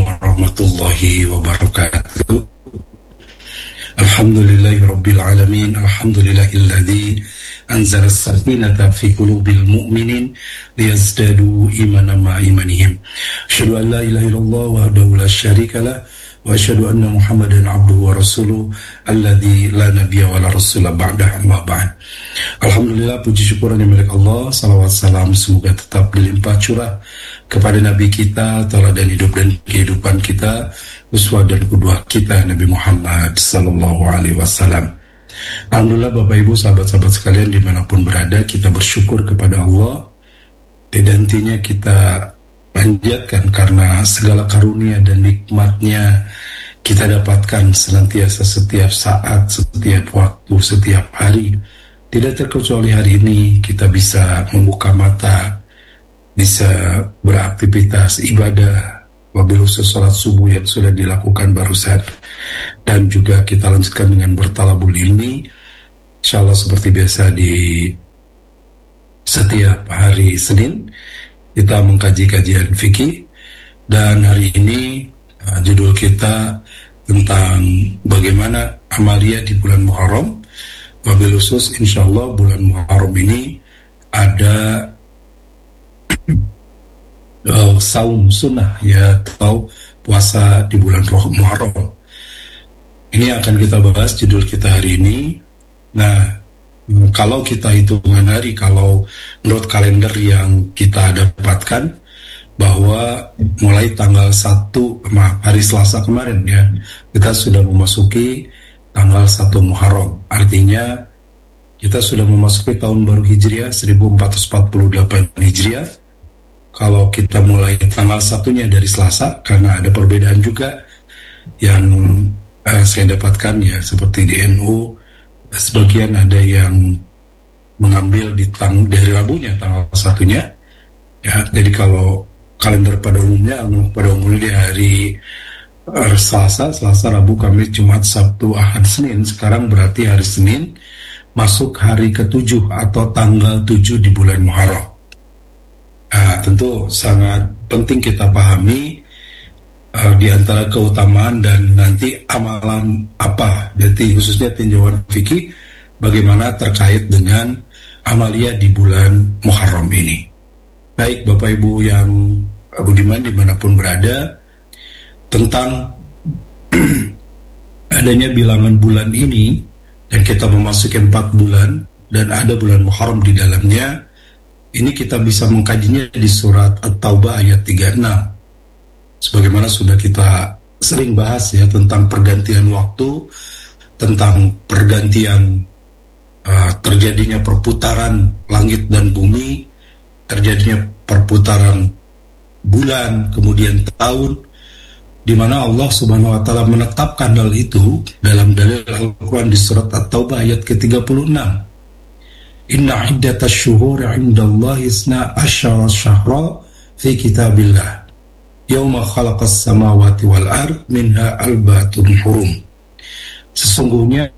warahmatullahi wabarakatuh. Alhamdulillahi rabbil alamin. Alhamdulillahilladzi anzala as-sakinata fi qulubil mu'minin liyazdadu imanan ma'a imanihim. Asyhadu an la ilaha illallah wahdahu la syarikalah wa asyhadu anna Muhammadan abduhu wa rasuluh alladzi la nabiyya wa la rasula ba'dahu amma ba'd. Alhamdulillah, puji syukur yang milik Allah, salawat salam semoga tetap dilimpah curah kepada Nabi kita, teladan hidup dan kehidupan kita, uswah dan qudwah kita Nabi Muhammad sallallahu alaihi wasallam. Alhamdulillah Bapak Ibu, sahabat-sahabat sekalian dimanapun berada, kita bersyukur kepada Allah. Dan intinya kita panjatkan karena segala karunia dan nikmatnya kita dapatkan senantiasa setiap saat, setiap waktu, setiap hari. Tidak terkecuali hari ini kita bisa membuka mata, bisa beraktivitas ibadah, wabil khusus sholat subuh yang sudah dilakukan barusan, dan juga kita lanjutkan dengan bertalabul ilmi. Insyaallah seperti biasa di setiap hari Senin kita mengkaji kajian fikih, dan hari ini judul kita tentang bagaimana amalia di bulan Muharram. Wabil khusus insyaallah bulan Muharram ini ada saum sunnah, ya, atau puasa di bulan Muharram. Ini akan kita bahas judul kita hari ini. Nah, kalau kita hitungan hari, kalau menurut kalender yang kita dapatkan, bahwa mulai tanggal 1 hari Selasa kemarin, ya, kita sudah memasuki tanggal 1 Muharram. Artinya kita sudah memasuki tahun baru Hijriah 1448 Hijriah. Kalau kita mulai tanggal 1-nya dari Selasa, karena ada perbedaan juga yang saya dapatkan, ya, seperti di NU, sebagian ada yang mengambil dari Rabunya tanggal 1-nya, ya. Jadi kalau kalender pada umumnya di hari Selasa, Rabu, Kamis, Jumat, Sabtu, Ahad, Senin. Sekarang berarti hari Senin masuk hari ke-7 atau tanggal 7 di bulan Muharram. Tentu sangat penting kita pahami di antara keutamaan dan nanti amalan apa, jadi khususnya tinjauan fikih bagaimana terkait dengan amalia di bulan Muharram ini. Baik Bapak Ibu yang budiman dimanapun berada, tentang adanya bilangan bulan ini dan kita memasuki 4 bulan dan ada bulan Muharram di dalamnya. Ini kita bisa mengkajinya di surat At-Taubah ayat 36. Sebagaimana sudah kita sering bahas, ya, tentang pergantian waktu, tentang pergantian terjadinya perputaran langit dan bumi, terjadinya perputaran bulan, kemudian tahun, di mana Allah Subhanahu wa taala menetapkan hal itu dalam dalil Al-Qur'an di surat At-Taubah ayat ke-36. Inna iddatash syuhuri 'indallahi 12 syahra fi kitabillah yauma khalaqas samawati wal ard minha albatun hurum. Sesungguhnya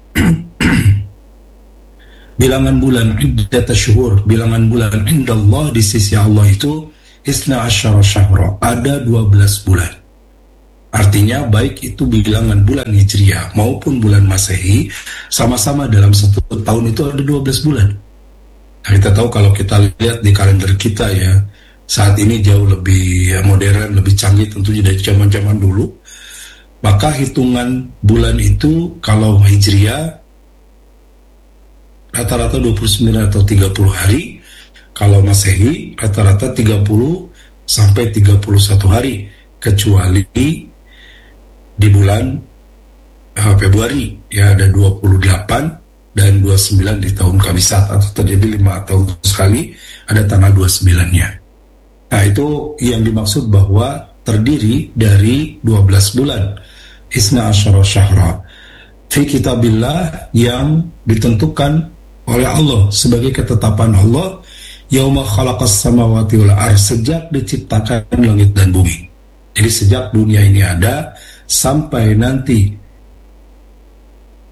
bilangan bulan iddatash syuhur, bilangan bulan indallah di sisi Allah itu 12 syahra, ada 12 bulan. Artinya baik itu bilangan bulan Hijriah maupun bulan Masehi, sama-sama dalam satu tahun itu ada 12 bulan. Nah, kita tahu kalau kita lihat di kalender kita, ya, saat ini jauh lebih modern, lebih canggih tentunya dari zaman-zaman dulu. Maka hitungan bulan itu kalau Hijriah rata-rata 29 atau 30 hari, kalau Masehi rata-rata 30 sampai 31 hari, kecuali di bulan Februari, ya, ada 28 dan 29 di tahun Kabisat, atau terjadi 5 tahun sekali ada tanggal 29-nya. Nah, itu yang dimaksud bahwa terdiri dari 12 bulan, isna asyara syahra fi kitabillah, yang ditentukan oleh Allah sebagai ketetapan Allah, yauma khalaqas samawati wal ardh, sejak diciptakan langit dan bumi. Jadi sejak dunia ini ada sampai nanti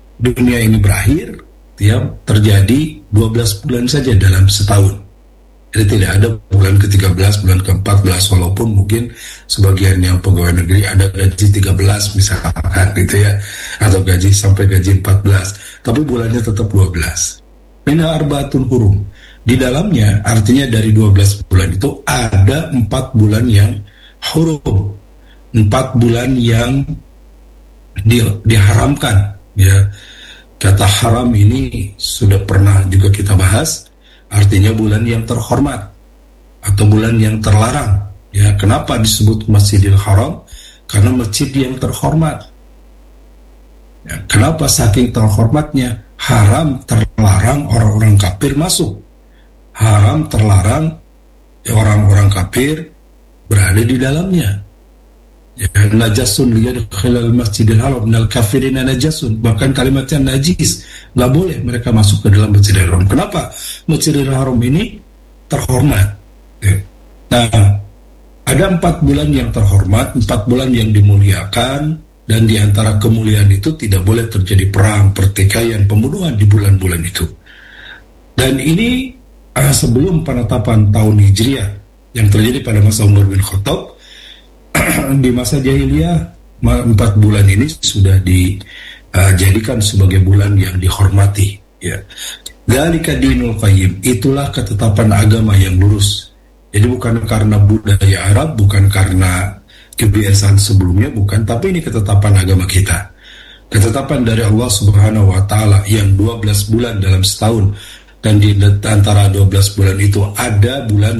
dunia ini berakhir, ya, terjadi 12 bulan saja dalam setahun. Jadi tidak ada bulan ke-13, bulan ke-14, walaupun mungkin sebagian yang pegawai negeri ada gaji 13 misalkan gitu ya, atau gaji sampai gaji 14, tapi bulannya tetap 12. Minha arba'atun hurum. Di dalamnya artinya dari 12 bulan itu ada 4 bulan yang hurum, 4 bulan yang diharamkan ya. Kata haram ini sudah pernah juga kita bahas, artinya bulan yang terhormat atau bulan yang terlarang ya. Kenapa disebut Masjidil Haram? Karena masjid yang terhormat ya. Kenapa saking terhormatnya? Haram, terlarang orang-orang kafir masuk. Haram, terlarang orang-orang kafir berada di dalamnya ya. Najasun liyadkhilal masjidil haram minal kafirina najasun, bahkan kalimatnya najis, nggak boleh mereka masuk ke dalam Masjidil Haram. Kenapa? Masjidil Haram ini terhormat ya. Nah, ada 4 bulan yang terhormat, 4 bulan yang dimuliakan, dan di antara kemuliaan itu tidak boleh terjadi perang, pertikaian, pembunuhan di bulan-bulan itu. Dan ini sebelum penetapan tahun Hijriah yang terjadi pada masa Umar bin Khattab. Di masa jahiliyah 4 bulan ini sudah dijadikan sebagai bulan yang dihormati ya. Dzalika dinul qayyim, itulah ketetapan agama yang lurus. Jadi bukan karena budaya Arab, bukan karena kebiasaan sebelumnya, bukan, tapi ini ketetapan agama kita. Ketetapan dari Allah Subhanahu wa taala yang 12 bulan dalam setahun, dan di antara 12 bulan itu ada bulan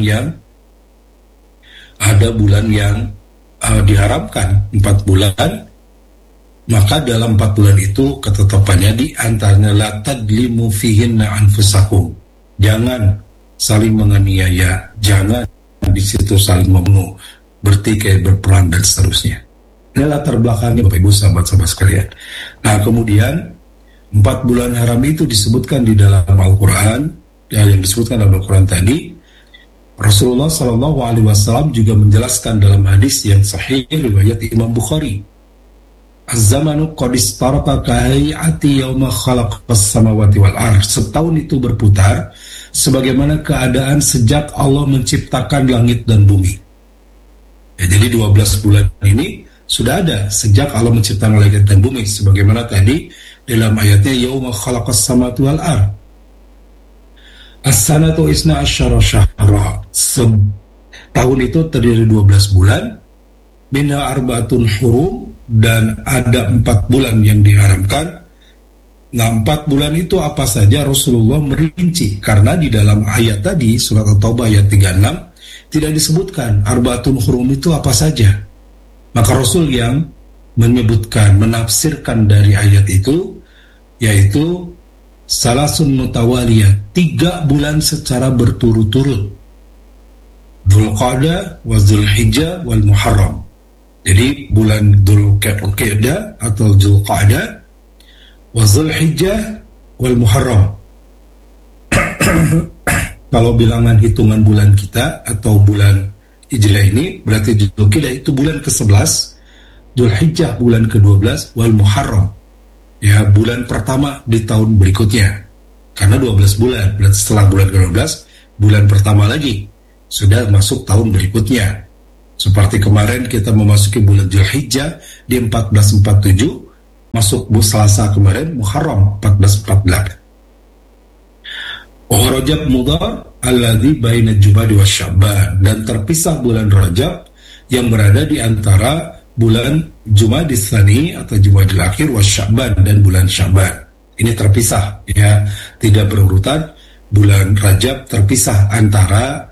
yang diharamkan 4 bulan. Maka dalam 4 bulan itu ketetapannya di antaranya la tadlimu fihinna anfusakum, jangan saling menganiaya, jangan di situ saling membunuh, bertikai, berperang dan seterusnya. Ini latar belakangnya Bapak Ibu sahabat-sahabat sekalian. Nah, kemudian 4 bulan haram itu disebutkan di dalam Al-Quran ya, yang disebutkan dalam Al-Quran tadi. Rasulullah SAW juga menjelaskan dalam hadis yang sahih riwayat Imam Bukhari, Az-zamanu qad istaraka kahayati yauma khalaqas samawati wal ardh. Setahun itu berputar sebagaimana keadaan sejak Allah menciptakan langit dan bumi. Ya, jadi 12 bulan ini sudah ada sejak Allah menciptakan langit dan bumi, sebagaimana tadi dalam ayatnya yauma khalaqas samawati wal ardh. As-sanatu isna asyara syahra. Tahun itu terdiri 12 bulan. Minha arba'atun hurum, dan ada 4 bulan yang diharamkan. Nah, 4 bulan itu apa saja Rasulullah merinci, karena di dalam ayat tadi surat At-Taubah ayat 36 tidak disebutkan arba'atun hurum itu apa saja. Maka Rasul yang menyebutkan, menafsirkan dari ayat itu yaitu salasun mutawaliyah, 3 bulan secara berturut-turut, Dzulqa'dah wa Dzulhijjah wal Muharram. Jadi bulan Dzulqa'dah atau Dzulqa'dah wa Dzulhijjah wal Muharram. Kalau bilangan hitungan bulan kita atau bulan Hijriah ini berarti Dzulqa'dah itu bulan ke-11, Dzulhijjah bulan ke-12, wal Muharram ya bulan pertama di tahun berikutnya. Karena 12 bulan, berarti setelah bulan ke-12, bulan pertama lagi sudah masuk tahun berikutnya. Seperti kemarin kita memasuki bulan Dzulhijjah di 1447, masuk Selasa kemarin Muharram 1448. Rajab Mudhar alladzi baina Jumadi wa Sya'ban, dan terpisah bulan Rajab yang berada di antara bulan Jumadi Tsani atau Jumadil Akhir wa Sya'ban dan bulan Sya'ban. Ini terpisah ya, tidak berurutan. Bulan Rajab terpisah antara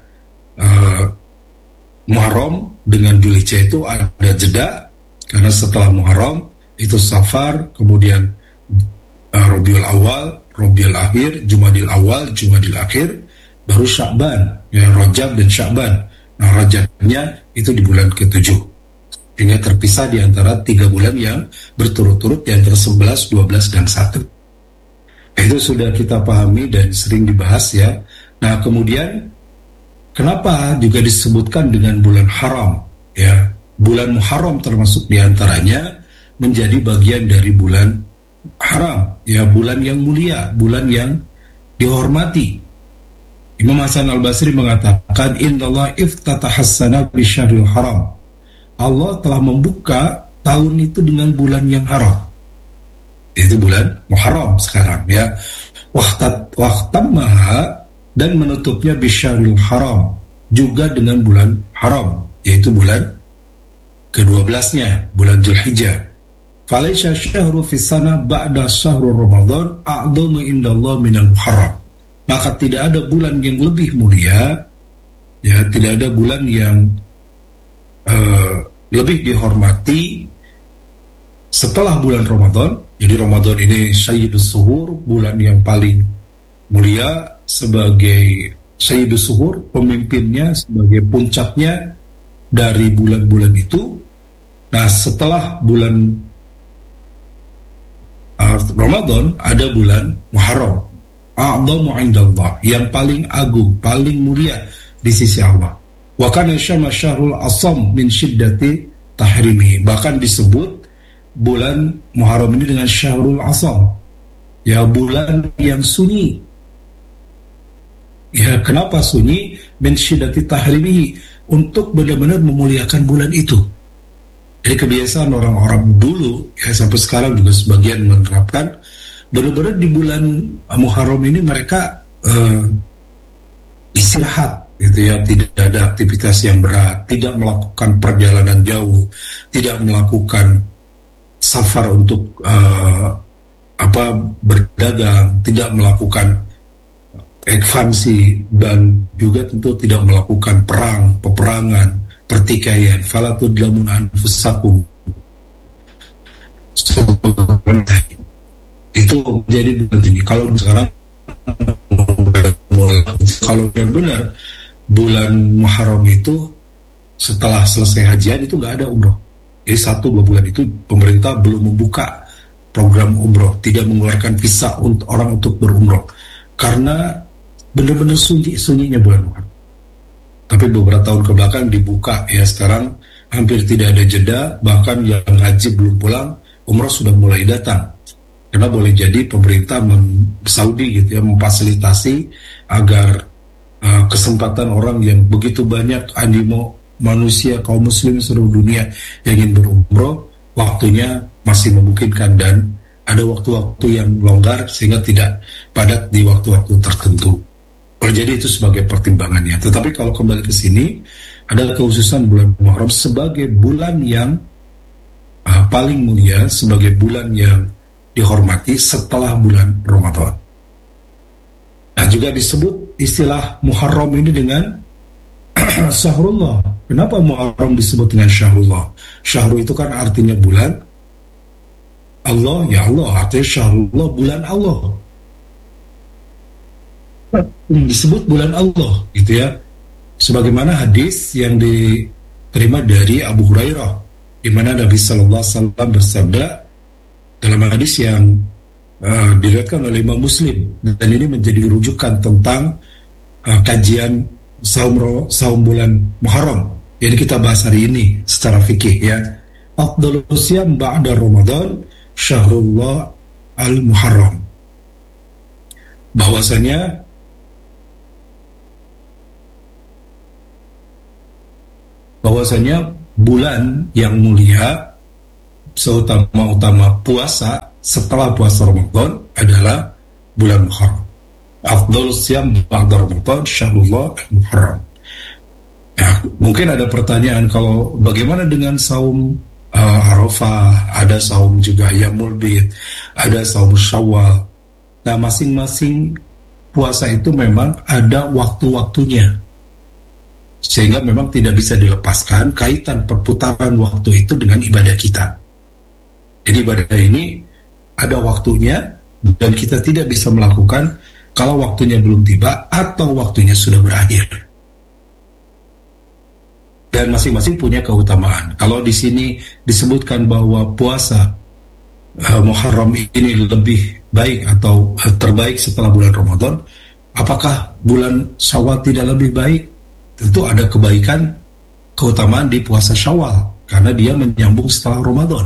Muharram dengan Dzulhijjah, itu ada jeda, karena setelah Muharram itu Safar, kemudian Rabiul Awal, Rabiul Akhir, Jumadil Awal, Jumadil Akhir, baru Sya'ban ya, Rajab dan Sya'ban. Nah, Rajabnya itu di bulan ke-7, sehingga terpisah di antara 3 bulan yang berturut-turut, di antara 11, 12, dan 1. Itu sudah kita pahami dan sering dibahas ya. Nah, kemudian kenapa juga disebutkan dengan bulan haram ya? Bulan Muharram termasuk diantaranya menjadi bagian dari bulan haram ya, bulan yang mulia, bulan yang dihormati Imam Hasan Al-Basri mengatakan, Innallaha iftatahas sana bisyahril haram. Allah telah membuka tahun itu dengan bulan yang haram. Itu bulan Muharram sekarang ya. Waqtammaha, dan menutupnya bisyahril haram, juga dengan bulan haram, yaitu bulan ke-12-nya, bulan Dzulhijjah. Falaisha syahru fis sana ba'da syahrul Ramadan a'dhamu indallah minal Muharram. Maka tidak ada bulan yang lebih mulia, ya, tidak ada bulan yang lebih dihormati setelah bulan Ramadan. Jadi Ramadan ini Sayyidus Suhur, bulan yang paling mulia sebagai Sayyidus Suhur, pemimpinnya sebagai puncaknya dari bulan-bulan itu. Nah, setelah bulan Ramadan ada bulan Muharram, a'dhamu indallah, yang paling agung, paling mulia di sisi Allah. Wa kana syama syahrul asam min syiddati tahrimihi. Bahkan disebut bulan Muharram ini dengan syahrul asam, ya, bulan yang sunyi. Ya, kenapa sunyi? Min syiddati tahrimihi, untuk benar-benar memuliakan bulan itu. Jadi kebiasaan orang-orang dulu, ya, sampai sekarang juga sebagian menerapkan, benar-benar di bulan Muharram ini mereka istirahat, gitu ya, tidak ada aktivitas yang berat, tidak melakukan perjalanan jauh, tidak melakukan safar untuk berdagang, tidak melakukan ekspansi, dan juga tentu tidak melakukan peperangan, pertikaian. Falatudlamun anfusakum. Itu jadi begini. Kalau sekarang, kalau yang benar bulan Muharram itu setelah selesai hajian itu nggak ada umroh. Jadi 1-2 bulan itu pemerintah belum membuka program umroh, tidak mengeluarkan visa untuk orang untuk berumroh, karena benar-benar sunyinya bulan Muharram. Tapi beberapa tahun ke belakang dibuka, ya, sekarang hampir tidak ada jeda, bahkan yang haji belum pulang, umroh sudah mulai datang. Karena boleh jadi pemerintah Saudi gitu ya memfasilitasi agar kesempatan orang yang begitu banyak animo manusia kaum muslim seluruh dunia yang ingin berumroh, waktunya masih memungkinkan dan ada waktu-waktu yang longgar sehingga tidak padat di waktu-waktu tertentu. Jadi itu sebagai pertimbangannya. Tetapi kalau kembali ke sini, ada kekhususan bulan Muharram sebagai bulan yang paling mulia, sebagai bulan yang dihormati setelah bulan Ramadan. Nah, juga disebut istilah Muharram ini dengan Syahrullah. Kenapa Muharram disebut dengan Syahrullah? Syahrul itu kan artinya bulan. Allah, ya Allah, artinya Syahrullah, bulan Allah. Disebut bulan Allah, gitu ya. Sebagaimana hadis yang diterima dari Abu Hurairah, di mana Nabi Sallallahu Alaihi Wasallam bersabda dalam hadis yang diriwayatkan oleh Imam Muslim, dan ini menjadi rujukan tentang kajian saum bulan Muharram. Jadi kita bahas hari ini secara fikih, ya. Afdhalus siyam ba'da Ramadan Syahrullah al-Muharram. Bahwasanya bulan yang mulia seutama-utama puasa setelah puasa Ramadan adalah bulan Muharram. Afdhalus siyam ba'da Ramadan Syahrullah al-Muharram. Ya, mungkin ada pertanyaan, kalau bagaimana dengan saum Arafah, ada saum juga Yaumul Bid, ada saum Syawal. Nah, masing-masing puasa itu memang ada waktu-waktunya, sehingga memang tidak bisa dilepaskan kaitan perputaran waktu itu dengan ibadah kita. Jadi ibadah ini ada waktunya, dan kita tidak bisa melakukan kalau waktunya belum tiba atau waktunya sudah berakhir. Dan masing-masing punya keutamaan. Kalau di sini disebutkan bahwa puasa Muharram ini lebih baik atau terbaik setelah bulan Ramadan, apakah bulan Syawal tidak lebih baik? Tentu ada kebaikan, keutamaan di puasa Syawal, karena dia menyambung setelah Ramadan.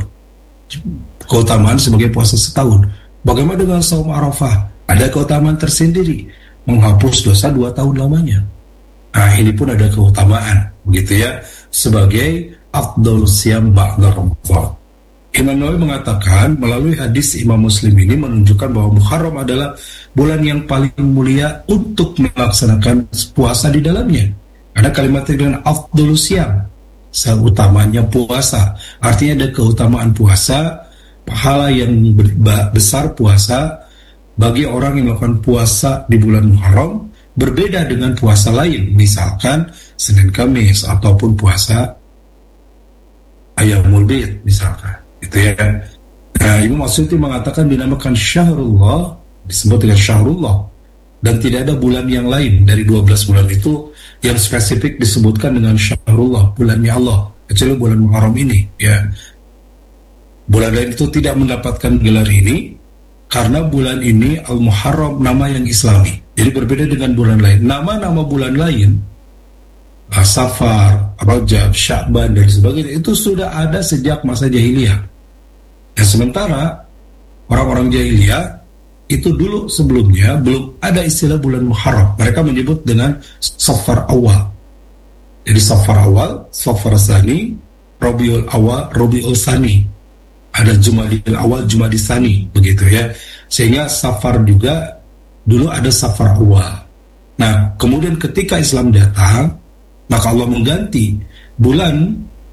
Keutamaan sebagai puasa setahun. Bagaimana dengan saum Arafah? Ada keutamaan tersendiri. menghapus dosa 2 tahun lamanya. Nah, ini pun ada keutamaan, begitu ya, sebagai afdhalus siyam ba'da Ramadan. Imam Nawawi mengatakan melalui hadis Imam Muslim ini menunjukkan bahwa Muharram adalah bulan yang paling mulia untuk melaksanakan puasa di dalamnya. Ada kalimat dengan afdhalus siyam, seutamanya puasa. Artinya ada keutamaan puasa, pahala yang besar puasa bagi orang yang melakukan puasa di bulan Muharram, berbeda dengan puasa lain, misalkan Senin Kamis ataupun puasa Ayyamul Bid misalkan, gitu ya. Nah, Imam Asy'uti mengatakan dinamakan Syahrullah, disebut dengan Syahrullah, dan tidak ada bulan yang lain dari 12 bulan itu yang spesifik disebutkan dengan Syahrullah, bulannya Allah, kecuali bulan Muharram ini, ya. Bulan lain itu tidak mendapatkan gelar ini karena bulan ini Al-Muharram nama yang Islami. Jadi berbeda dengan bulan lain. Nama-nama bulan lain, Safar, Rajab, Sya'ban dan sebagainya, itu sudah ada sejak masa jahiliyah. Dan sementara orang-orang jahiliyah itu dulu sebelumnya belum ada istilah bulan Muharram. Mereka menyebut dengan Safar Awal. Jadi Safar Awal, Safar Tsani, Rabiul Awal, Rabiul Tsani. Ada Jumadil Awal, Jumadil Tsani, begitu ya. Sehingga Safar juga dulu ada Safar Awal. Nah, kemudian ketika Islam datang, maka Allah mengganti bulan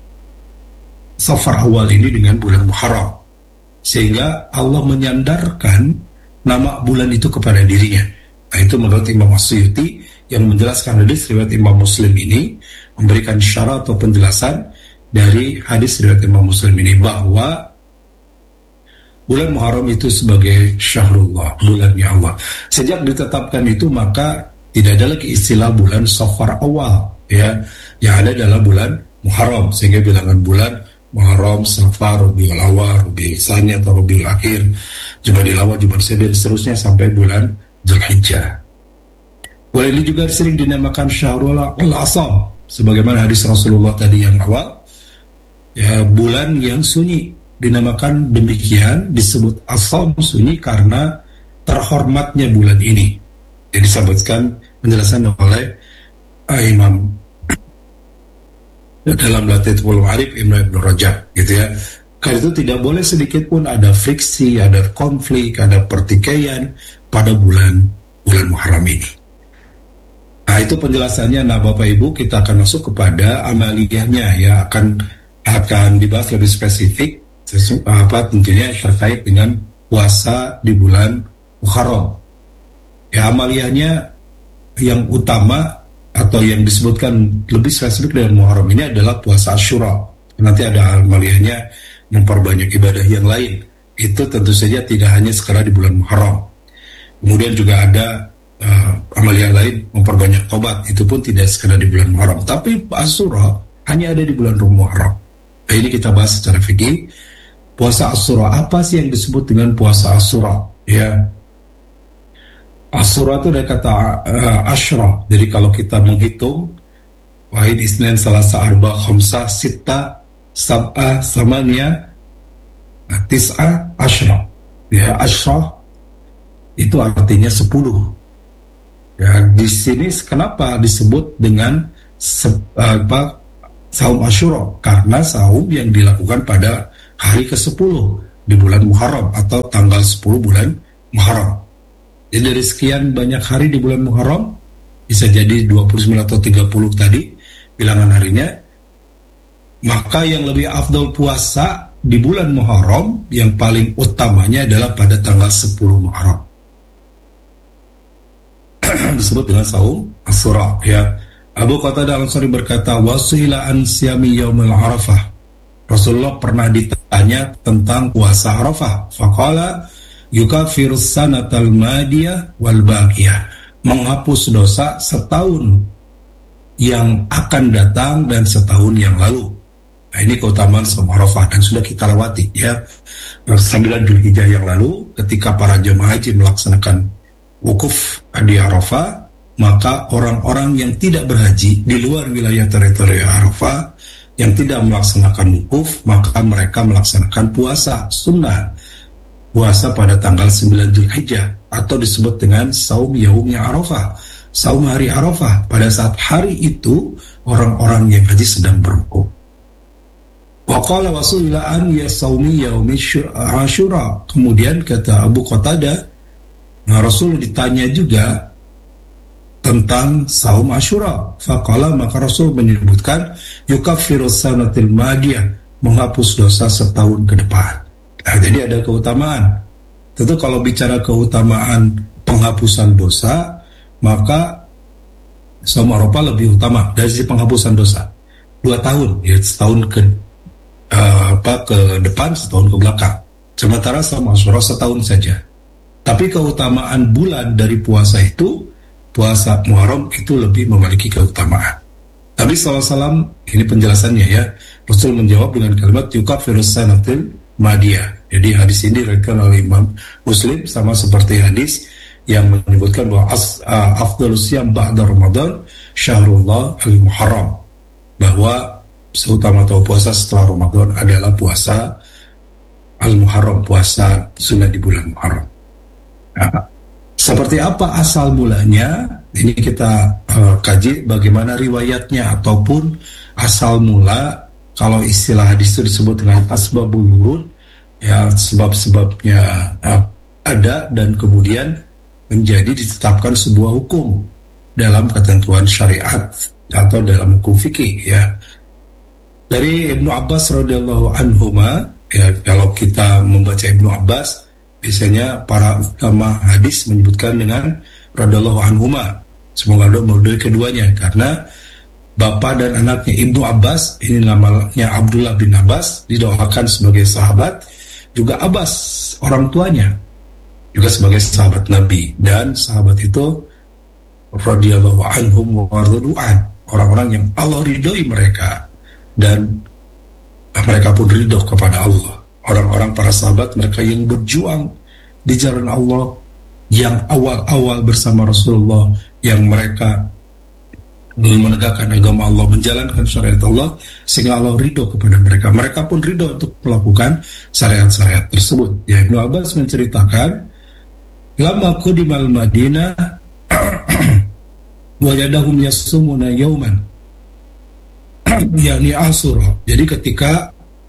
Safar Awal ini dengan bulan Muharram, sehingga Allah menyandarkan nama bulan itu kepada dirinya. Nah, itu menurut Imam Asy'uti yang menjelaskan hadis riwayat Imam Muslim ini, memberikan syarat atau penjelasan dari hadis riwayat Imam Muslim ini bahwa bulan Muharram itu sebagai Syahrullah, bulannya Allah. Sejak ditetapkan itu, maka tidak ada lagi istilah bulan Safar Awal, ya. Yang ada adalah bulan Muharram, sehingga bilangan bulan Muharram, Safar, Rabiul Awal, Rabiul Tsani atau Rabiul Akhir, Jumadil Awal, Jumadil Tsani, dan seterusnya sampai bulan Dzulhijjah. Bulan ini juga sering dinamakan Syahrul Al-Asam, sebagaimana hadis Rasulullah tadi yang awal, ya, bulan yang sunyi. Dinamakan demikian, disebut Asam, sunyi, karena terhormatnya bulan ini. Jadi disebutkan penjelasan oleh Imam dalam Lataiful Ma'arif Ibnu Rajab, gitu ya. Karena itu tidak boleh sedikit pun ada friksi, ada konflik, ada pertikaian pada bulan Muharram ini. Nah, itu penjelasannya. Nah, Bapak Ibu, kita akan masuk kepada amaliyahnya, ya, akan dibahas lebih spesifik, tentunya terkait dengan puasa di bulan Muharram. Ya, amaliyahnya yang utama atau yang disebutkan lebih spesifik dengan Muharram ini adalah puasa Asyura. Nanti ada amaliyahnya memperbanyak ibadah yang lain. Itu tentu saja tidak hanya sekedar di bulan Muharram. Kemudian juga ada amaliyah lain memperbanyak tobat. Itu pun tidak sekedar di bulan Muharram. Tapi Asyura hanya ada di bulan Muharram. Nah, ini kita bahas secara fikih. Puasa Asyura, apa sih yang disebut dengan puasa Asyura? Ya, Asyura itu dari kata Asyra. Jadi kalau kita menghitung, Wahid, Isnin, Salasa, Arba, Khamsah, Sitta, Sab'a, Samania, Tis'a, Asyra. Ya, Asyra itu artinya 10. Ya, di sini kenapa disebut dengan saum Asyura? Karena saum yang dilakukan pada hari ke-10 di bulan Muharram atau tanggal 10 bulan Muharram. Jadi dari sekian banyak hari di bulan Muharram, bisa jadi 29 atau 30 tadi bilangan harinya, maka yang lebih afdal puasa di bulan Muharram yang paling utamanya adalah pada tanggal 10 Muharram. Disebut dengan saum Asyura, ya. Abu Qatadah Al-Ansari berkata, "Wasila an siyami yaumil Arafah." Rasulullah pernah ditanya tentang puasa Arafah. Faqala yukafiru sanatal madiyah wal baqiyah, menghapus dosa setahun yang akan datang dan setahun yang lalu. Nah, ini keutamaan saum Arafah dan sudah kita lewati, ya. 9 Dzulhijjah yang lalu, ketika para jemaah haji melaksanakan wukuf di Arafah, maka orang-orang yang tidak berhaji di luar wilayah teritori Arafah, yang tidak melaksanakan wukuf, maka mereka melaksanakan puasa sunnah, puasa pada tanggal 9 Dzulhijjah atau disebut dengan saum yaumnya Arafah, saum hari Arafah. Pada saat hari itu orang-orang yang haji sedang berwukuf. Wa qala Rasulullah an yasaumi yaumi Asyura. Kemudian kata Abu Qatadah, Rasul ditanya juga tentang saum Asyura. Faqala, maka Rasul menyebutkan yukaffiru sanatil madiyah, menghapus dosa setahun ke depan. Nah, jadi ada keutamaan. Tentu kalau bicara keutamaan penghapusan dosa, maka saum Arafah lebih utama dari sisi penghapusan dosa. 2 tahun, ya, setahun ke depan, setahun ke belakang. Sementara saum Asyura setahun saja. Tapi keutamaan bulan dari puasa itu, puasa Muharram itu lebih memiliki keutamaan. Nabi SAW, ini penjelasannya ya, Rasul menjawab dengan kalimat yukafirus sanatil madiyah. Jadi hadis ini diriwayatkan oleh Imam Muslim, sama seperti hadis yang menyebutkan bahwa afdhalus siyam ba'da Ramadan syahrullah al-Muharram, bahwa seutama-utama puasa setelah Ramadan adalah puasa al-Muharram, puasa sunnah di bulan Muharram. Nah, seperti apa asal mulanya? Ini kita kaji bagaimana riwayatnya ataupun asal mula. Kalau istilah hadis itu disebut dengan asbabul wurud, ya, sebab-sebabnya ada dan kemudian menjadi ditetapkan sebuah hukum dalam ketentuan syariat atau dalam hukum fikih, ya. Dari Ibnu Abbas radhiyallahu anhuma, ya, kalau kita membaca Ibnu Abbas, biasanya para ulama hadis menyebutkan dengan radhiyallahu anhuma. Semoga Allah meridhai keduanya, karena bapak dan anaknya Ibnu Abbas, ini namanya Abdullah bin Abbas, didoakan sebagai sahabat, juga Abbas orang tuanya juga sebagai sahabat Nabi, dan sahabat itu radhiyallahu anhum wa radhu'an, orang-orang yang Allah ridhoi mereka dan mereka pun ridho kepada Allah. Orang-orang para sahabat, mereka yang berjuang di jalan Allah, yang awal-awal bersama Rasulullah, yang mereka menegakkan agama Allah, menjalankan syariat Allah, sehingga Allah ridho kepada mereka. Mereka pun ridho untuk melakukan syariat-syariat tersebut. Ya, Ibnu Abbas menceritakan, lama qudimal Madinah wajadahum yasumuna yauman, yakni Asyura. Jadi ketika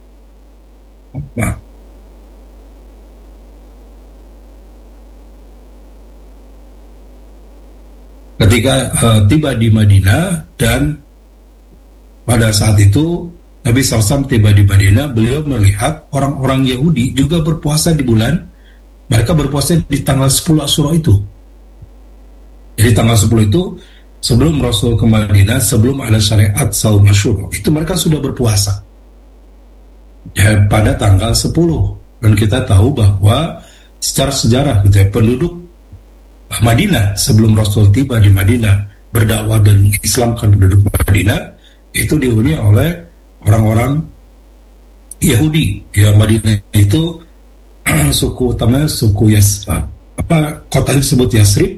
tiba di Madinah, dan pada saat itu Nabi SAW tiba di Madinah, beliau melihat orang-orang Yahudi juga berpuasa di bulan, mereka berpuasa di tanggal 10 Asyura itu. Jadi tanggal 10 itu sebelum Rasul ke Madinah, sebelum ada syariat saum Asyura, itu mereka sudah berpuasa, ya, pada tanggal 10. Dan kita tahu bahwa secara sejarah gitu ya, penduduk Madinah sebelum Rasul tiba di Madinah berdakwah dan Islamkan penduduk Madinah itu dihuni oleh orang-orang Yahudi. Ya, Madinah itu suku utamanya suku kota disebut Yasrib.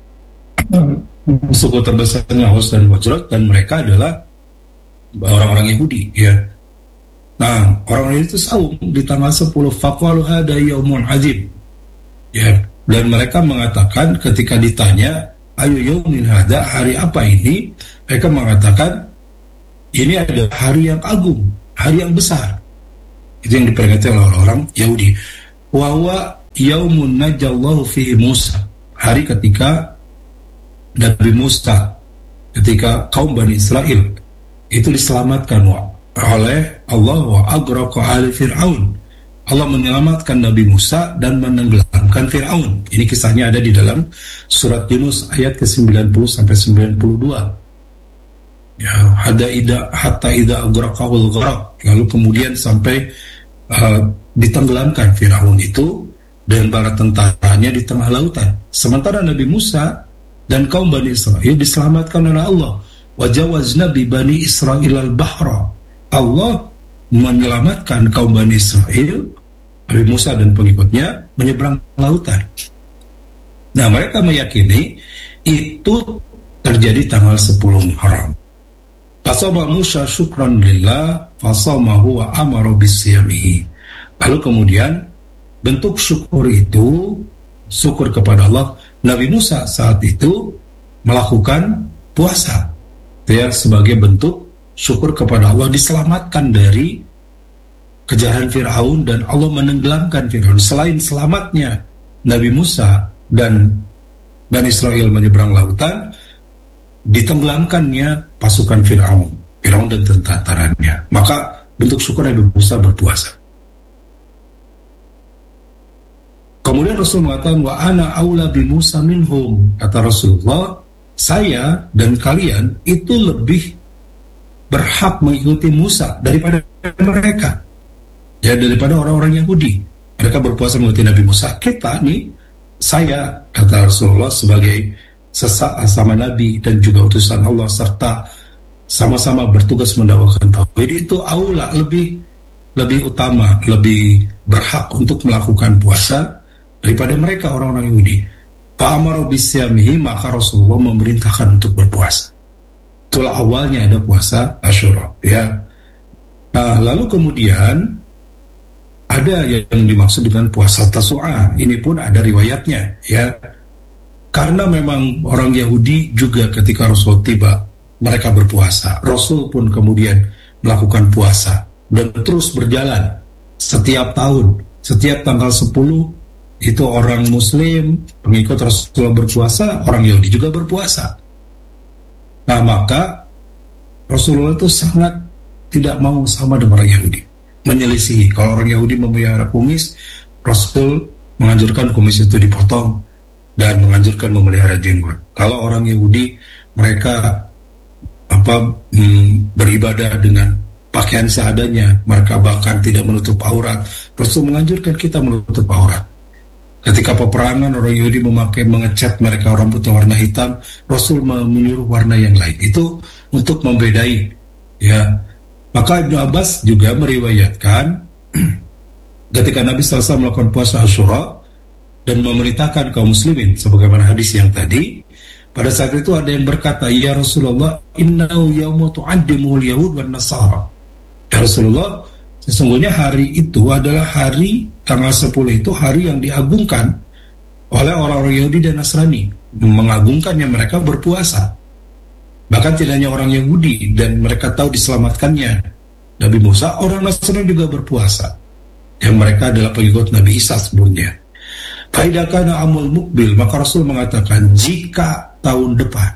Suku terbesarnya Aus dan Khazraj, dan mereka adalah orang-orang Yahudi, ya. Nah, orang-orang itu saum di tanggal 10. Faqalu hada yaumun azim. Ya, dan mereka mengatakan ketika ditanya, ayu yaumin hada, hari apa ini? Mereka mengatakan, ini adalah hari yang agung, hari yang besar. Itu yang diperingati oleh orang Yahudi. Wa huwa yaumun najallahu fihi Musa, hari ketika Nabi Musa, ketika kaum Bani Israel itu diselamatkan oleh Allah, wa aghraqa ala Fir'aun, Allah menyelamatkan Nabi Musa dan menenggelamkan Fir'aun. Ini kisahnya ada di dalam surat Yunus ayat ke-90 sampai 92. Ya, hatta idza aghraqahul gharq, lalu kemudian sampai ditenggelamkan Fir'aun itu dan para tentaranya di tengah lautan. Sementara Nabi Musa dan kaum Bani Israel diselamatkan oleh Allah. Wajawazna bi Bani Israil al-bahra, Allah menyelamatkan kaum Bani Israel, Nabi Musa dan pengikutnya, menyeberang lautan. Nah, mereka meyakini itu terjadi tanggal 10 Muharram. Fasama Musa syukran lillah fasamahu wa amara bisiyamihi. Lalu kemudian bentuk syukur itu syukur kepada Allah. Nabi Musa saat itu melakukan puasa, ya, sebagai bentuk syukur kepada Allah, diselamatkan dari kejaran Fir'aun dan Allah menenggelamkan Fir'aun. Selain selamatnya Nabi Musa dan Bani Israel menyeberang lautan, ditenggelamkannya pasukan Fir'aun dan tentaranya. Maka bentuk syukur Nabi Musa berpuasa. Kemudian Rasul mengatakan, wa ana aula bi Musa minhum. Kata Rasulullah, saya dan kalian itu lebih berhak mengikuti Musa daripada mereka, ya, daripada orang-orang Yahudi. Mereka berpuasa mengikuti Nabi Musa. Kita nih, saya, kata Rasulullah, sebagai sesama Nabi dan juga utusan Allah, serta sama-sama bertugas mendakwakan tauhid, itu aula, lebih utama, lebih berhak untuk melakukan puasa daripada mereka orang-orang Yahudi. Fa'amaru bisyamihi, maka Rasulullah memerintahkan untuk berpuasa. Itulah awalnya ada puasa Asyura, ya. Nah, lalu kemudian ada yang dimaksud dengan puasa Tasu'a. Ini pun ada riwayatnya, ya. Karena memang orang Yahudi juga ketika Rasul tiba, mereka berpuasa. Rasul pun kemudian melakukan puasa dan terus berjalan setiap tahun, setiap tanggal 10 itu orang Muslim pengikut Rasulullah berpuasa, orang Yahudi juga berpuasa. Nah, maka Rasulullah itu sangat tidak mau sama dengan orang Yahudi, menyelisihi. Kalau orang Yahudi memelihara kumis, Rasul menganjurkan kumis itu dipotong dan menganjurkan memelihara jenggot. Kalau orang Yahudi, mereka beribadah dengan pakaian seadanya, mereka bahkan tidak menutup aurat. Rasul menganjurkan kita menutup aurat. Ketika peperangan, orang Yahudi mengecat mereka rambutnya warna hitam, Rasul menyuruh warna yang lain. Itu untuk membedai, ya. Maka Ibnu Abbas juga meriwayatkan ketika Nabi SAW melakukan puasa Asyura dan memerintahkan kaum muslimin sebagaimana hadis yang tadi, pada saat itu ada yang berkata, ya Rasulullah, innahu yawmu tu'addimuhul yahud wan nasara. Ya Rasulullah, sesungguhnya hari itu adalah hari tanggal 10 itu hari yang diagungkan oleh orang-orang Yahudi dan Nasrani, mengagungkannya mereka berpuasa. Bahkan tidak hanya orang Yahudi dan mereka tahu diselamatkannya Nabi Musa, orang Nasrani juga berpuasa, yang mereka adalah pengikut Nabi Isa sebelumnya. Faidakana amul mukbil, maka Rasul mengatakan, jika tahun depan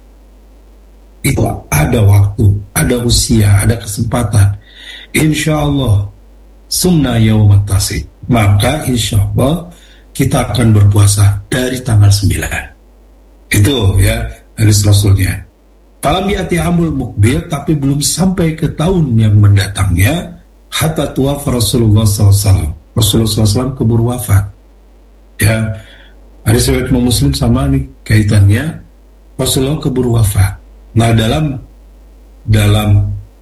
itu ada waktu, ada usia, ada kesempatan, insya Allah sumna yaumat tasik, maka insya Allah kita akan berpuasa dari tanggal 9. Itu, ya, hadis Rasulnya. Falam ya'ti amul mukbil, tapi belum sampai ke tahun yang mendatangnya, hatta tuwafa Rasulullah SAW. Rasulullah SAW keburu wafat. Ya, ada riwayat Muslim sama nih kaitannya, Rasulullah keburu wafat. Nah, dalam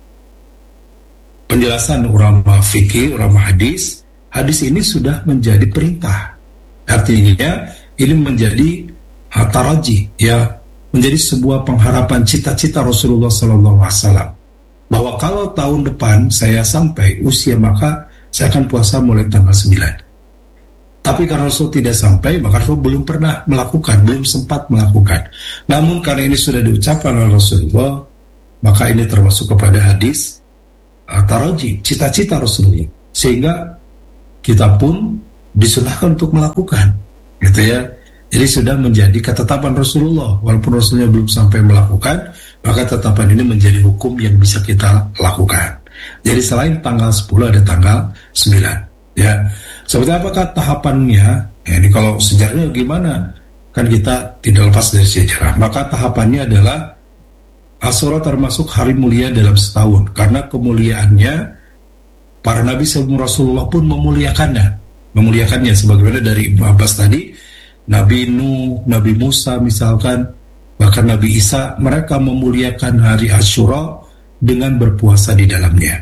penjelasan ulama fikih, ulama hadis ini sudah menjadi perintah. Artinya ini menjadi taraji, ya, menjadi sebuah pengharapan cita-cita Rasulullah SAW bahwa kalau tahun depan saya sampai usia, maka saya akan puasa mulai tanggal 9. Tapi karena Rasul tidak sampai, maka Rasul belum pernah melakukan, belum sempat melakukan. Namun karena ini sudah diucapkan oleh Rasulullah, maka ini termasuk kepada hadis taraji, cita-cita Rasulullah, sehingga kita pun disunahkan untuk melakukan, gitu ya. Jadi sudah menjadi ketetapan Rasulullah, walaupun Rasulnya belum sampai melakukan, maka ketetapan ini menjadi hukum yang bisa kita lakukan. Jadi selain tanggal 10 ada tanggal 9. Ya, seperti apakah tahapannya? Ya, ini kalau sejarahnya gimana? Kan kita tidak lepas dari sejarah. Maka tahapannya adalah Asyura termasuk hari mulia dalam setahun, karena kemuliaannya para nabi sebelum Rasulullah pun memuliakannya sebagaimana dari Ibnu Abbas tadi, Nabi Nuh, Nabi Musa misalkan, bahkan Nabi Isa, mereka memuliakan hari Asyura dengan berpuasa di dalamnya.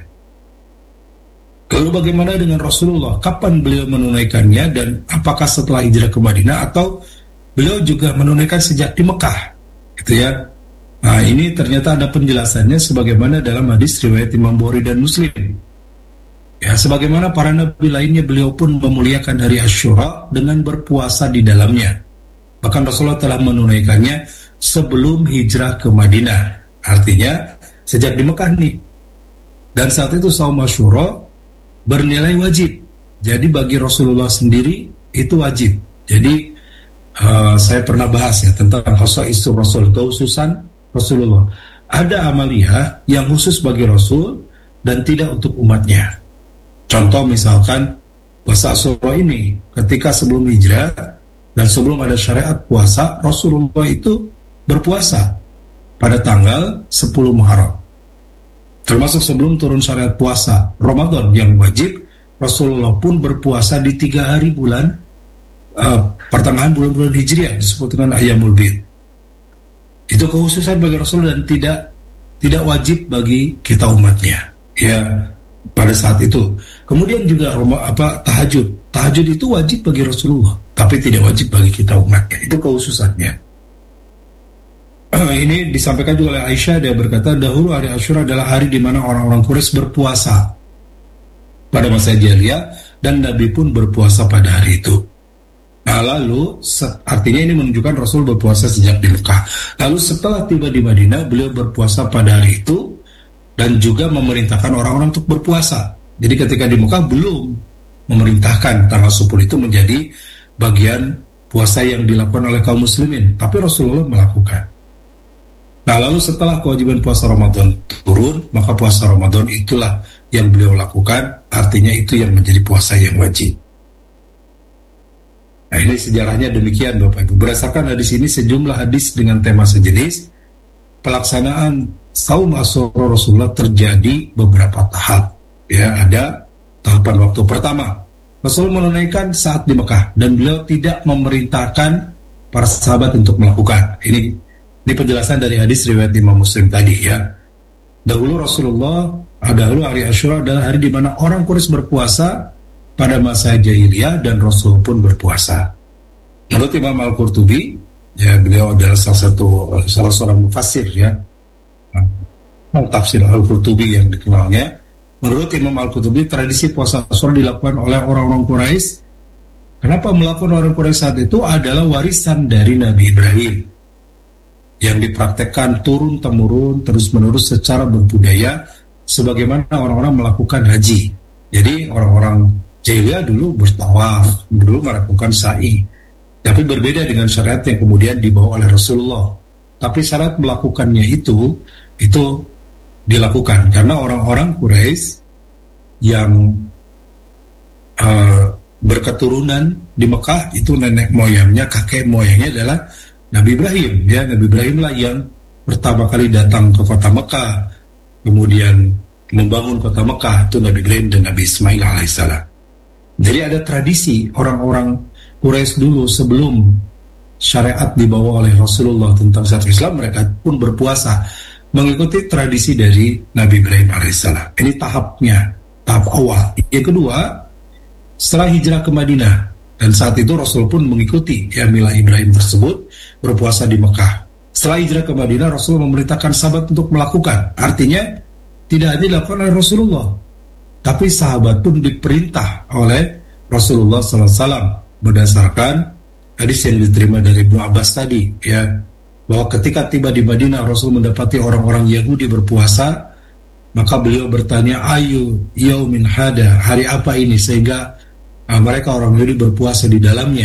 Lalu bagaimana dengan Rasulullah? Kapan beliau menunaikannya, dan apakah setelah hijrah ke Madinah atau beliau juga menunaikan sejak di Mekah? Gitu ya. Nah, ini ternyata ada penjelasannya sebagaimana dalam hadis riwayat Imam Bukhari dan Muslim. Ya, sebagaimana para nabi lainnya, beliau pun memuliakan hari Asyura dengan berpuasa di dalamnya. Bahkan Rasulullah telah menunaikannya sebelum hijrah ke Madinah. Artinya sejak di Mekah nih. Dan saat itu saum Asyura bernilai wajib. Jadi bagi Rasulullah sendiri itu wajib. Jadi saya pernah bahas ya tentang khasaisul Rasul, kekhususan Rasulullah. Ada amaliyah yang khusus bagi Rasul dan tidak untuk umatnya. Contoh misalkan puasa Asyura ini, ketika sebelum hijrah dan sebelum ada syariat puasa, Rasulullah itu berpuasa pada tanggal 10 Muharram. Termasuk sebelum turun syariat puasa Ramadan yang wajib, Rasulullah pun berpuasa di 3 hari bulan pertengahan bulan-bulan Hijriah, disebut dengan Ayyamul Bid. Itu kekhususan bagi Rasul dan tidak wajib bagi kita umatnya. Ya, pada saat itu. Kemudian juga tahajud. Tahajud itu wajib bagi Rasulullah, tapi tidak wajib bagi kita umatnya. Itu kekhususannya. Ini disampaikan juga oleh Aisyah. Dia berkata, dahulu hari Asyura adalah hari di mana orang-orang Quraisy berpuasa pada masa jahiliyah, dan Nabi pun berpuasa pada hari itu. Nah, lalu artinya ini menunjukkan Rasul berpuasa sejak di Mekah. Lalu setelah tiba di Madinah, beliau berpuasa pada hari itu dan juga memerintahkan orang-orang untuk berpuasa. Jadi ketika di Mekah belum memerintahkan tanggal 10 itu menjadi bagian puasa yang dilakukan oleh kaum muslimin, tapi Rasulullah melakukan. Nah, lalu setelah kewajiban puasa Ramadan turun, maka puasa Ramadan itulah yang beliau lakukan, artinya itu yang menjadi puasa yang wajib. Nah, ini sejarahnya demikian Bapak Ibu. Berdasarkan hadis ini, sejumlah hadis dengan tema sejenis, pelaksanaan saum Asyura Rasulullah terjadi beberapa tahap. Ya, ada tahapan waktu pertama, Rasul menunaikan saat di Mekah dan beliau tidak memerintahkan para sahabat untuk melakukan. Ini penjelasan dari hadis riwayat Imam Muslim tadi ya. Dahulu hari Asyura adalah hari di mana orang Quraisy berpuasa pada masa jahiliyah dan Rasul pun berpuasa. Menurut Imam Al-Qurtubi, ya beliau adalah salah seorang mufassir ya. Tafsir Al-Qurtubi yang dikenalnya. Menurut Imam Al-Qurtubi, tradisi puasa Asyura dilakukan oleh orang-orang Quraisy. Kenapa melakukan orang Quraisy saat itu? Adalah warisan dari Nabi Ibrahim yang dipraktekkan turun-temurun, terus-menerus secara berbudaya, sebagaimana orang-orang melakukan haji. Jadi orang-orang jahiliyah dulu bertawaf, dulu melakukan sa'i. Tapi berbeda dengan syariat yang kemudian dibawa oleh Rasulullah. Tapi syarat melakukannya itu dilakukan karena orang-orang Quraisy yang berketurunan di Mekah itu nenek moyangnya, kakek moyangnya adalah Nabi Ibrahim. Ya, Nabi Ibrahim lah yang pertama kali datang ke kota Mekah, kemudian membangun kota Mekah, itu Nabi Ibrahim dan Nabi Ismail alaihissalam. Jadi ada tradisi orang-orang Quraisy dulu sebelum syariat dibawa oleh Rasulullah tentang syariat Islam, mereka pun berpuasa mengikuti tradisi dari Nabi Ibrahim alaihissalam. Ini tahap awal. Yang kedua, setelah hijrah ke Madinah, dan saat itu Rasul pun mengikuti milah Ibrahim tersebut, berpuasa di Mekah. Setelah hijrah ke Madinah, Rasul memerintahkan sahabat untuk melakukan. Artinya tidak hanya dilakukan oleh Rasulullah, tapi sahabat pun diperintah oleh Rasulullah SAW berdasarkan hadis yang diterima dari Ibnu Abbas tadi, ya, bahwa ketika tiba di Madinah Rasul mendapati orang-orang Yahudi berpuasa, maka beliau bertanya, ayu yaumin hada, hari apa ini sehingga mereka orang Yahudi berpuasa di dalamnya.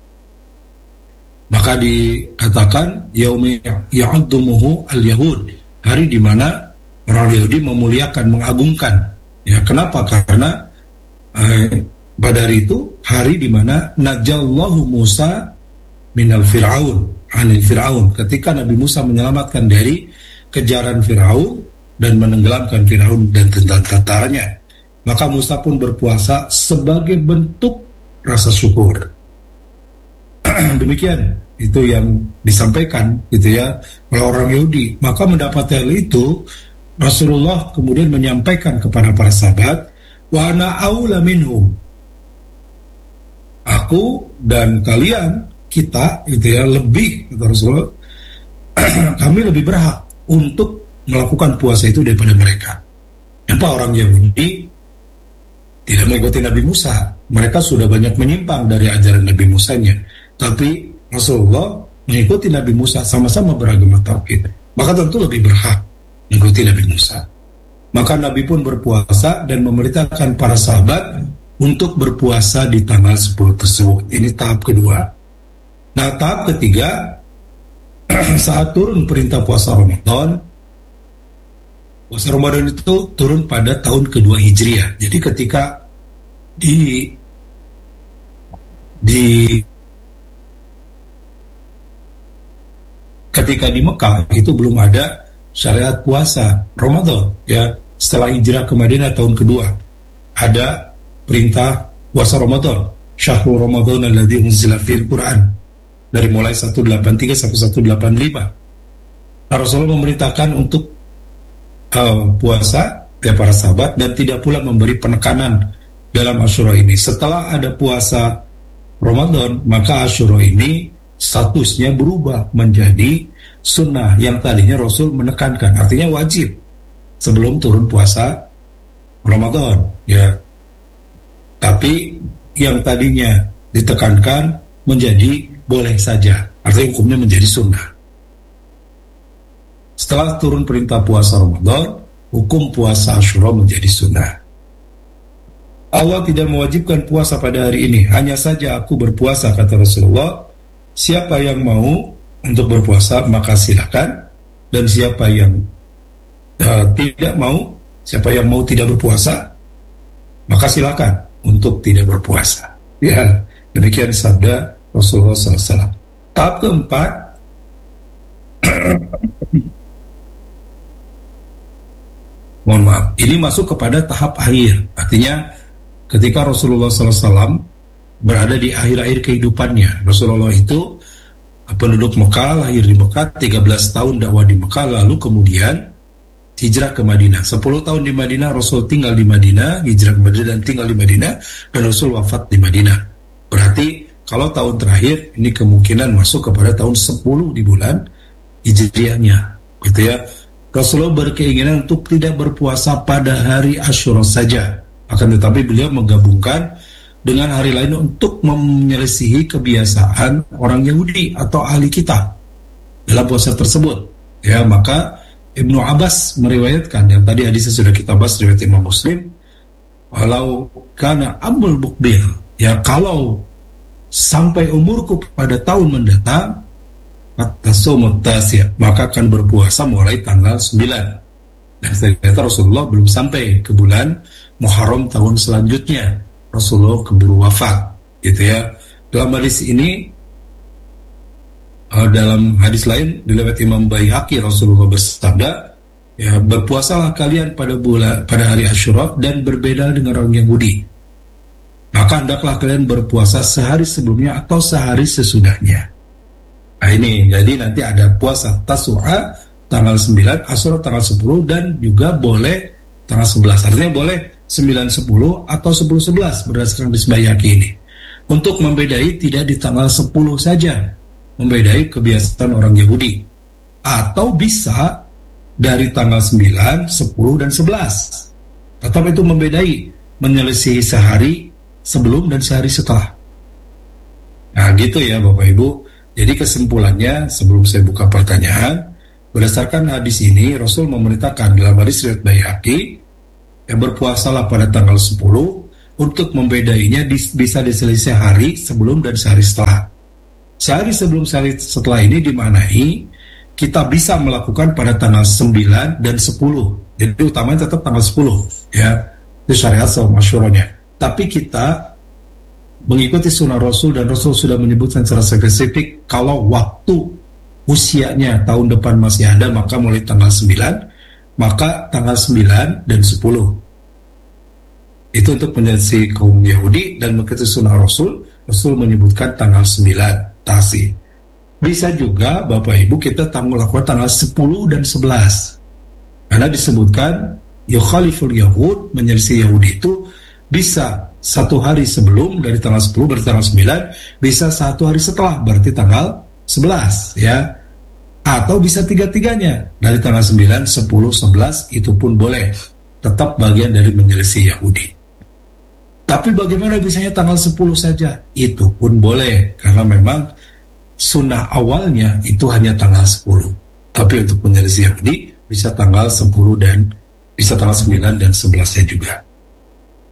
Maka dikatakan yaumi ya'uddumuhu al-yahud, hari di mana orang Yahudi memuliakan, mengagungkan. Ya, kenapa? Karena pada hari itu hari di mana najallahu Musa minal fir'aun, anil fir'aun, ketika Nabi Musa menyelamatkan dari kejaran Fir'aun dan menenggelamkan Fir'aun dan tentaranya. Maka Musa pun berpuasa sebagai bentuk rasa syukur. Demikian itu yang disampaikan gitu ya oleh orang Yahudi. Maka mendapat hal itu, Rasulullah kemudian menyampaikan kepada para sahabat, wa ana aula minhum, aku dan kalian, kita gitu ya, lebih, kata Rasulullah, kami lebih berhak untuk melakukan puasa itu daripada mereka. Apa orang Yahudi tidak mengikuti Nabi Musa. Mereka sudah banyak menyimpang dari ajaran Nabi Musanya. Tapi Rasulullah mengikuti Nabi Musa, sama-sama beragama tauhid. Maka tentu lebih berhak mengikuti Nabi Musa. Maka Nabi pun berpuasa dan memerintahkan para sahabat untuk berpuasa di tanggal 10 tersebut. Ini tahap kedua. Nah, tahap ketiga, saat turun perintah puasa Ramadan, puasa Ramadan itu turun pada tahun kedua Hijriah. Jadi ketika ketika di Mekah itu belum ada syariat puasa Ramadan, ya. Setelah hijrah ke Madinah tahun kedua ada perintah puasa Ramadan, Syahrul Ramadan alladzi unzila fil Quran, dari mulai 183 sampai 185. Rasulullah memerintahkan untuk puasa ya para sahabat, dan tidak pula memberi penekanan dalam Asyura ini. Setelah ada puasa Ramadan, maka Asyura ini statusnya berubah menjadi sunnah, yang tadinya Rasul menekankan, artinya wajib sebelum turun puasa Ramadan, ya. Tapi yang tadinya ditekankan menjadi boleh saja, artinya hukumnya menjadi sunnah. Setelah turun perintah puasa Ramadan, hukum puasa Asyura menjadi sunnah. Allah tidak mewajibkan puasa pada hari ini, hanya saja aku berpuasa, kata Rasulullah. Siapa yang mau untuk berpuasa maka silakan, dan siapa yang tidak mau, siapa yang mau tidak berpuasa maka silakan untuk tidak berpuasa. Ya, demikian sabda Rasulullah SAW. Tahap keempat, mohon maaf, ini masuk kepada tahap akhir. Artinya ketika Rasulullah SAW berada di akhir-akhir kehidupannya. Rasulullah itu penduduk Mekah, lahir di Mekah, 13 tahun dakwah di Mekah, lalu kemudian hijrah ke Madinah. 10 tahun di Madinah, Rasul tinggal di Madinah, hijrah ke Madinah dan tinggal di Madinah, dan Rasul wafat di Madinah. Berarti kalau tahun terakhir ini kemungkinan masuk kepada tahun 10 di bulan Hijriahnya, gitu ya. Rasulullah berkeinginan untuk tidak berpuasa pada hari Asyura saja, akan tetapi beliau menggabungkan dengan hari lain untuk menyelisihi kebiasaan orang Yahudi atau ahli kitab dalam puasa tersebut. Ya, maka Ibnu Abbas meriwayatkan, yang tadi hadisnya sudah kita bahas riwayat Imam Muslim, walau kana amul mukbil, ya kalau sampai umurku pada tahun mendatang, maka akan berpuasa mulai tanggal 9. Dan ternyata Rasulullah belum sampai ke bulan Muharram tahun selanjutnya, Rasulullah keburu wafat, gitu ya. Dalam hadis ini, dalam hadis lain diriwayat Imam Baihaqi, Rasulullah bersabda, ya, berpuasalah kalian pada hari Asyura dan berbeda dengan orang Yahudi. Maka hendaklah kalian berpuasa sehari sebelumnya atau sehari sesudahnya. Nah ini, jadi nanti ada puasa Tasu'a tanggal 9, Asyura tanggal 10, dan juga boleh tanggal 11. Artinya boleh 9-10 atau 10-11 berdasarkan hadis Baihaqi ini. Untuk membedai tidak di tanggal 10 saja, membedai kebiasaan orang Yahudi, atau bisa dari tanggal 9, 10, dan 11. Tetap itu membedai, menyelesaikan sehari sebelum dan sehari setelah. Nah gitu ya Bapak Ibu. Jadi kesimpulannya, sebelum saya buka pertanyaan, berdasarkan hadis ini Rasul memerintahkan dalam hadis riwayat Baihaqi, yang berpuasalah pada tanggal 10, untuk membedainya bisa diselisih hari sebelum dan sehari setelah. Sehari sebelum, sehari setelah ini dimaknai kita bisa melakukan pada tanggal 9 dan 10. Jadi utamanya tetap tanggal 10, ya. Itu syariat sama Asyuranya. Tapi kita mengikuti sunnah Rasul, dan Rasul sudah menyebutkan secara spesifik kalau waktu usianya tahun depan masih ada, maka mulai tanggal 9, maka tanggal 9 dan 10 itu untuk menyelesaikan kaum Yahudi, dan mengikuti sunnah Rasul. Rasul menyebutkan tanggal 9 Tasi. Bisa juga Bapak Ibu kita melakukan tanggal 10 dan 11, karena disebutkan yukhaliful Yahud, menyelisih Yahudi itu bisa satu hari sebelum dari tanggal 10 berarti tanggal 9, bisa satu hari setelah berarti tanggal 11, ya. Atau bisa tiga-tiganya dari tanggal 9, 10, 11, itu pun boleh, tetap bagian dari menyelisih Yahudi. Tapi bagaimana bisanya tanggal 10 saja? Itu pun boleh, karena memang sunnah awalnya itu hanya tanggal 10. Tapi untuk menyelesaikan ini bisa tanggal 10 dan bisa tanggal 9 dan 11-nya juga.